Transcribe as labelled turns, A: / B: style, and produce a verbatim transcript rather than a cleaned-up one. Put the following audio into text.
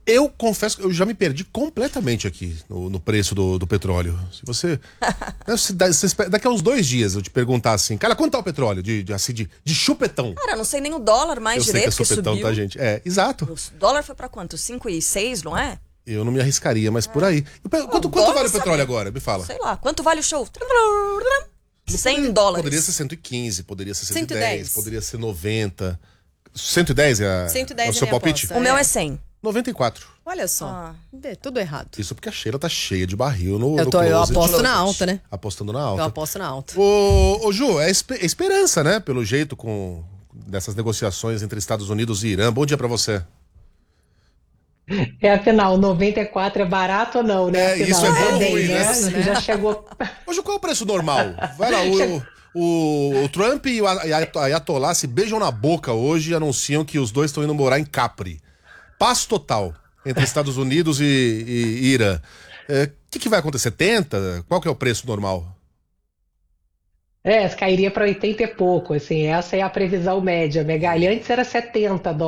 A: Eu confesso que eu já me perdi completamente aqui no, no preço do, do petróleo. Se você, né, se dá- se espera- daqui a uns dois dias eu te perguntar assim, cara, quanto tá o petróleo? De, de, assim, de, de chupetão.
B: Cara, eu não sei nem o dólar mais
A: Eu sei que é
B: direito, que
A: supetão,
B: subiu.
A: tá, gente? É, exato.
B: O dólar foi pra quanto? cinco e seis, não é?
A: Eu não me arriscaria, mas por aí. Eu per- Quanto,
B: o
A: quanto
B: dólar
A: vale o
B: sabe-
A: petróleo agora? Me fala.
B: Sei lá, quanto vale o show? cem dólares.
A: Poderia ser cento e quinze, poderia ser cento e
C: cento e
A: dez,
C: dez.
A: poderia ser noventa. cento e dez é, a,
C: cento e dez
A: é o seu
C: é minha
A: palpite?
C: aposta.
B: O meu
C: É.
B: é cem.
A: noventa e quatro.
C: Olha só.
B: Ah.
C: É tudo errado.
A: Isso porque a Sheila tá cheia de barril no,
C: Eu,
A: no
C: tô, eu
A: closet.
C: aposto na alta, né?
A: Apostando na
C: Eu
A: alta.
C: aposto na alta.
A: Ô, ô Ju, é espe- é esperança, né? Pelo jeito com dessas negociações entre Estados Unidos e Irã. Bom dia pra você.
D: É, afinal, noventa e quatro é barato ou não, né?
A: É,
D: Afinal,
A: isso é bom ou
D: bem,
A: ruim, né?
D: né? Já chegou.
A: Ô Ju, qual é o preço normal? Vai lá, o, o, o Trump e o Ayat- Ayatollah se beijam na boca hoje e anunciam que os dois estão indo morar em Capri. Paz total entre Estados Unidos e, e- e Irã. O que, que vai acontecer? setenta? Qual que é o preço normal?
D: É, cairia para oitenta e pouco, assim, essa é a previsão média, Megali. Antes era setenta